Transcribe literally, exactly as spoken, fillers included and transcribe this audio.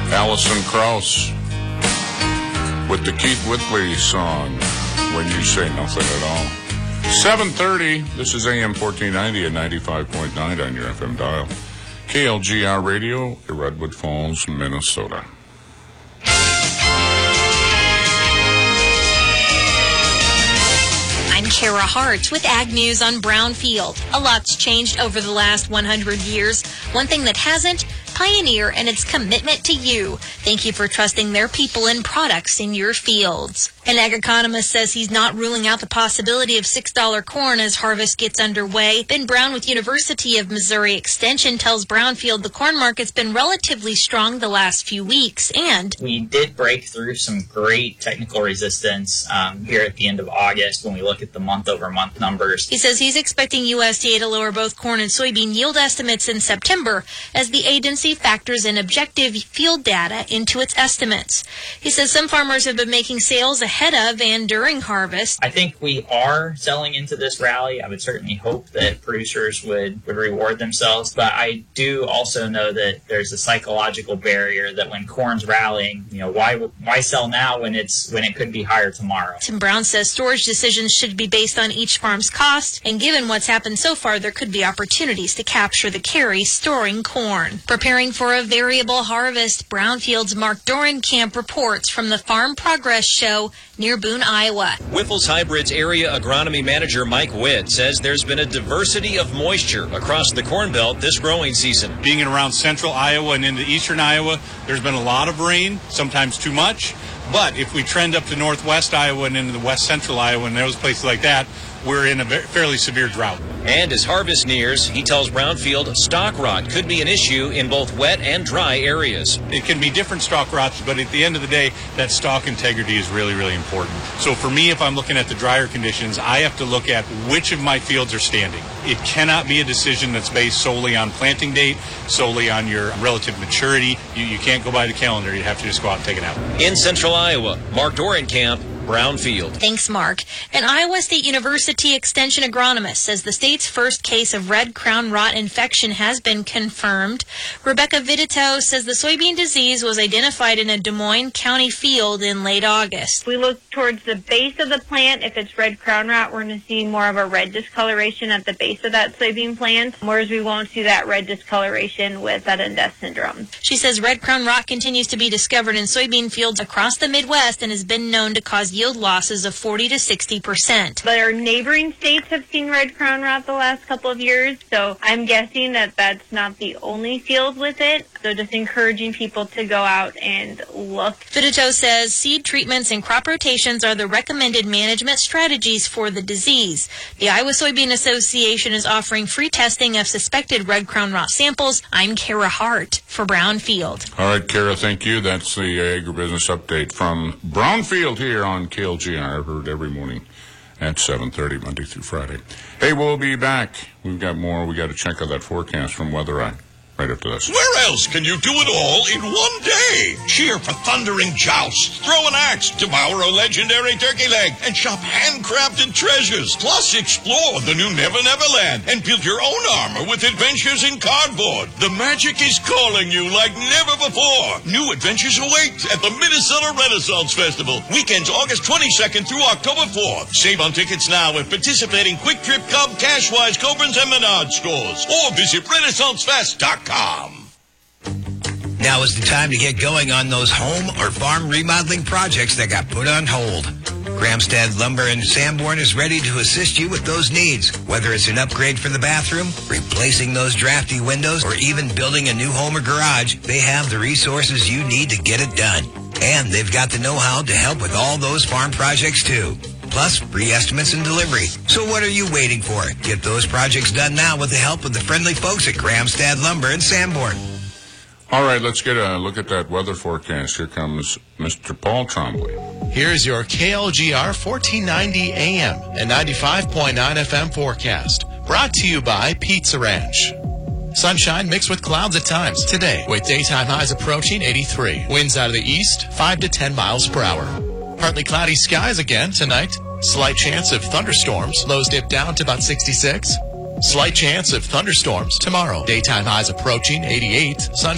Alison Krauss with the Keith Whitley song, When You Say Nothing at All. seven thirty, this is A M fourteen ninety and ninety-five point nine on your F M dial. K L G R Radio, Redwood Falls, Minnesota. I'm Kara Hart with Ag News on Brownfield. A lot's changed over the last one hundred years. One thing that hasn't, Pioneer and its commitment to you. Thank you for trusting their people and products in your fields. An ag economist says he's not ruling out the possibility of six dollars corn as harvest gets underway. Ben Brown with University of Missouri Extension tells Brownfield the corn market's been relatively strong the last few weeks, and we did break through some great technical resistance um, here at the end of August when we look at the month-over-month numbers. He says he's expecting U S D A to lower both corn and soybean yield estimates in September as the agency factors in objective field data into its estimates. He says some farmers have been making sales ahead of and during harvest. I think we are selling into this rally. I would certainly hope that producers would, would reward themselves, but I do also know that there's a psychological barrier that when corn's rallying, you know, why why sell now when it's when it could be higher tomorrow? Tim Brown says storage decisions should be based on each farm's cost, and given what's happened so far, there could be opportunities to capture the carry storing corn. Preparing for a variable harvest, Brownfield's Mark Dorenkamp reports from the Farm Progress Show near Boone, Iowa. Wyffels Hybrids Area Agronomy Manager Mike Witt says there's been a diversity of moisture across the Corn Belt this growing season. Being in around central Iowa and into eastern Iowa, there's been a lot of rain, sometimes too much. But if we trend up to northwest Iowa and into the west central Iowa and those places like that, we're in a fairly severe drought. And as harvest nears, he tells Brownfield stalk rot could be an issue in both wet and dry areas. It can be different stalk rots, but at the end of the day, that stalk integrity is really, really important. So for me, if I'm looking at the drier conditions, I have to look at which of my fields are standing. It cannot be a decision that's based solely on planting date, solely on your relative maturity. You, you can't go by the calendar. You have to just go out and take it out. In central Iowa, Mark Dorenkamp, Brownfield. Thanks, Mark. An Iowa State University Extension agronomist says the state's first case of red crown rot infection has been confirmed. Rebecca Vidito says the soybean disease was identified in a Des Moines County field in late August. We look towards the base of the plant. If it's red crown rot, we're going to see more of a red discoloration at the base of that soybean plant, whereas we won't see that red discoloration with that death syndrome. She says red crown rot continues to be discovered in soybean fields across the Midwest and has been known to cause yield losses of forty to sixty percent. But our neighboring states have seen red crown rot the last couple of years, so I'm guessing that that's not the only field with it. So just encouraging people to go out and look. Vidito says seed treatments and crop rotations are the recommended management strategies for the disease. The Iowa Soybean Association is offering free testing of suspected red crown rot samples. I'm Kara Hart for Brownfield. All right, Kara, thank you. That's the agribusiness update from Brownfield here on K L G R, heard every morning at seven thirty, Monday through Friday. Hey, we'll be back. We've got more. We got to check out that forecast from Weather Eye right after this. Where else can you do it all in one day? Cheer for thundering jousts, throw an axe, devour a legendary turkey leg, and shop handcrafted treasures. Plus, explore the new Never Never Land and build your own armor with adventures in cardboard. The magic is calling you like never before. New adventures await at the Minnesota Renaissance Festival. Weekends August twenty-second through October fourth. Save on tickets now at participating Quick Trip, Cub, Cashwise, Cobrins, and Menard stores. Or visit Renaissance Fest dot com. Now is the time to get going on those home or farm remodeling projects that got put on hold. Gramstad Lumber in Sanborn is ready to assist you with those needs. Whether it's an upgrade for the bathroom, replacing those drafty windows, or even building a new home or garage, they have the resources you need to get it done. And they've got the know-how to help with all those farm projects too. Plus, free estimates and delivery. So what are you waiting for? Get those projects done now with the help of the friendly folks at Gramstad Lumber in Sanborn. All right, let's get a look at that weather forecast. Here comes Mister Paul Trombley. Here's your K L G R fourteen ninety A M and ninety-five point nine F M forecast. Brought to you by Pizza Ranch. Sunshine mixed with clouds at times today, with daytime highs approaching eighty-three. Winds out of the east, five to ten miles per hour. Partly cloudy skies again tonight. Slight chance of thunderstorms. Lows dip down to about sixty-six. Slight chance of thunderstorms tomorrow. Daytime highs approaching eighty-eight. Sun